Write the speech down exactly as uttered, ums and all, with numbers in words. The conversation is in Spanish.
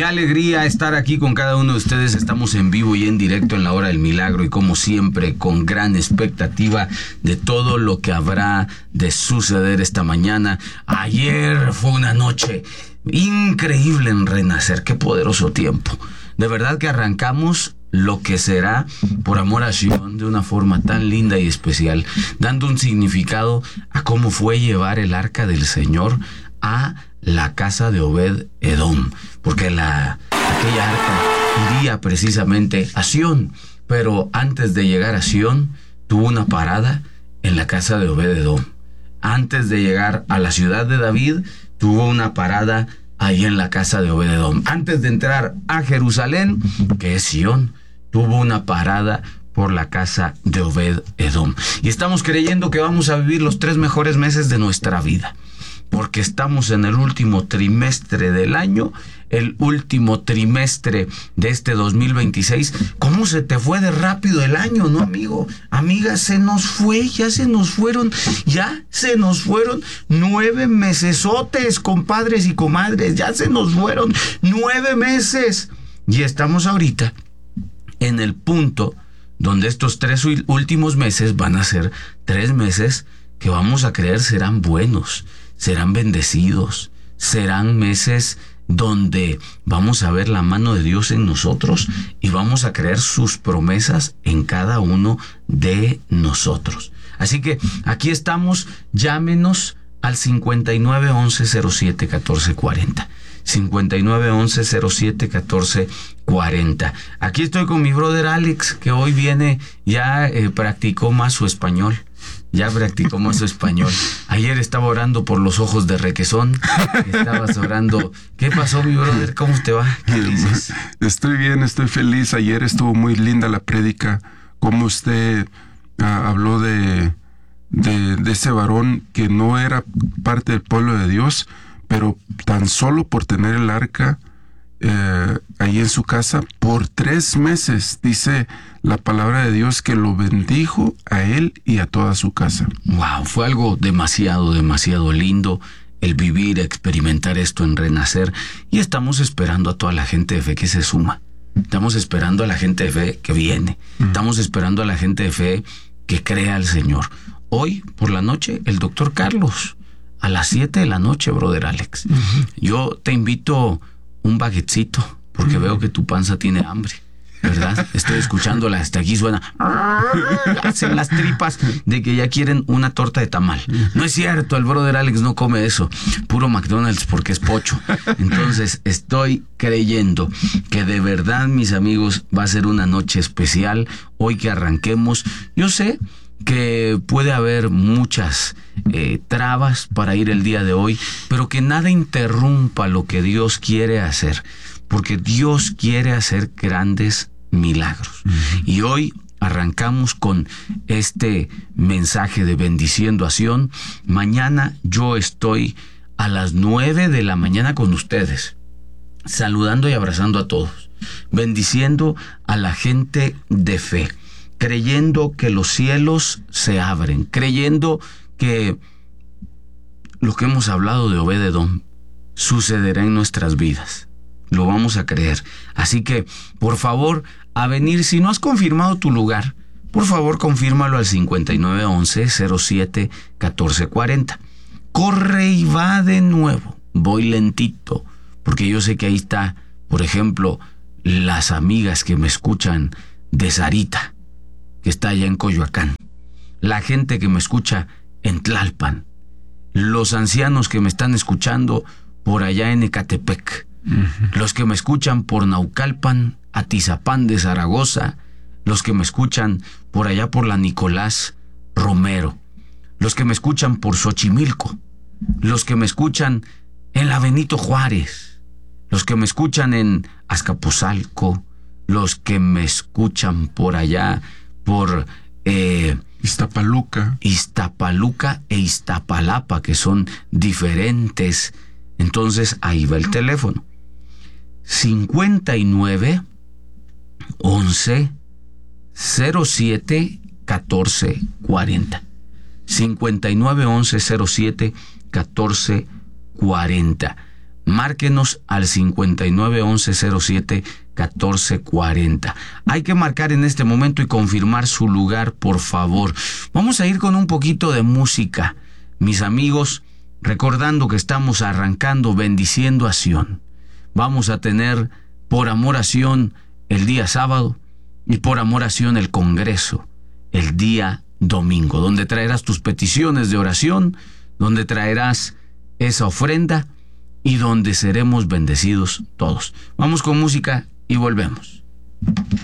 Qué alegría estar aquí con cada uno de ustedes. Estamos en vivo y en directo en la hora del milagro y como siempre con gran expectativa de todo lo que habrá de suceder esta mañana. Ayer fue una noche increíble en Renacer. Qué poderoso tiempo. De verdad que arrancamos lo que será Por Amor a Sion de una forma tan linda y especial, dando un significado a cómo fue llevar el arca del Señor a la casa de Obed Edom, porque la, aquella arca iría precisamente a Sion, pero antes de llegar a Sion tuvo una parada en la casa de Obed Edom. Antes de llegar a la ciudad de David tuvo una parada ahí en la casa de Obed Edom. Antes de entrar a Jerusalén, que es Sion, tuvo una parada por la casa de Obed Edom. Y estamos creyendo que vamos a vivir los tres mejores meses de nuestra vida, porque estamos en el último trimestre del año, el último trimestre de este dos mil veintiséis. ¿Cómo se te fue de rápido el año, no, amigo? Amiga, se nos fue, ya se nos fueron, ya se nos fueron nueve mesesotes, compadres y comadres, ya se nos fueron nueve meses. Y estamos ahorita en el punto donde estos tres últimos meses van a ser tres meses que vamos a creer serán buenos, serán bendecidos, serán meses donde vamos a ver la mano de Dios en nosotros y vamos a creer sus promesas en cada uno de nosotros. Así que aquí estamos, llámenos al cincuenta y nueve once cero siete catorce cuarenta. cincuenta y nueve once cero siete catorce cuarenta. Aquí estoy con mi brother Alex, que hoy viene, ya eh, practicó más su español. Ya practicó más su español. Ayer estaba orando por los ojos de Requesón. Estabas orando. ¿Qué pasó, mi brother? ¿Cómo te va? ¿Qué dices? Estoy bien, estoy feliz. Ayer estuvo muy linda la prédica. Como usted uh, habló de, de, de ese varón que no era parte del pueblo de Dios, pero tan solo por tener el arca eh, ahí en su casa, por tres meses, dice la palabra de Dios que lo bendijo a él y a toda su casa. Wow, fue algo demasiado, demasiado lindo el vivir, experimentar esto en Renacer. Y estamos esperando a toda la gente de fe que se suma. Estamos esperando a la gente de fe que viene. Mm. Estamos esperando a la gente de fe que crea al Señor. Hoy, por la noche, el doctor Carlos, a las siete de la noche, brother Alex. Uh-huh. Yo te invito un baguetcito, porque uh-huh. veo que tu panza tiene hambre, ¿verdad? Estoy escuchándola, hasta aquí suena. Hacen las tripas de que ya quieren una torta de tamal. No es cierto, el brother Alex no come eso. Puro McDonald's porque es pocho. Entonces, estoy creyendo que de verdad, mis amigos, va a ser una noche especial. Hoy que arranquemos, yo sé que puede haber muchas eh, trabas para ir el día de hoy, pero que nada interrumpa lo que Dios quiere hacer, porque Dios quiere hacer grandes milagros. Uh-huh. Y hoy arrancamos con este mensaje de bendiciendo a Sion. Mañana yo estoy a las nueve de la mañana con ustedes, saludando y abrazando a todos, bendiciendo a la gente de fe, creyendo que los cielos se abren, creyendo que lo que hemos hablado de Obed Edom sucederá en nuestras vidas. Lo vamos a creer. Así que, por favor, a venir. Si no has confirmado tu lugar, por favor, confírmalo al cincuenta y nueve once cero siete catorce cuarenta. Corre y va de nuevo. Voy lentito, porque yo sé que ahí está, por ejemplo, las amigas que me escuchan de Sarita, que está allá en Coyoacán, la gente que me escucha en Tlalpan, los ancianos que me están escuchando por allá en Ecatepec, uh-huh. los que me escuchan por Naucalpan, Atizapán de Zaragoza, los que me escuchan por allá por la Nicolás Romero, los que me escuchan por Xochimilco, los que me escuchan en la Benito Juárez, los que me escuchan en Azcapotzalco, los que me escuchan por allá por eh, Iztapaluca. Iztapaluca e Iztapalapa, que son diferentes. Entonces ahí va el teléfono. cincuenta y nueve once cero siete catorce cuarenta. cincuenta y nueve once cero siete catorce cuarenta. márquenos al cincuenta y nueve once cero siete catorce cuarenta. Hay que marcar en este momento y confirmar su lugar, por favor. Vamos a ir con un poquito de música, mis amigos, recordando que estamos arrancando Bendiciendo a Sión. Vamos a tener Por Amor a Sión el día sábado y Por Amor a Sión el Congreso el día domingo, donde traerás tus peticiones de oración, donde traerás esa ofrenda y donde seremos bendecidos todos. Vamos con música y volvemos.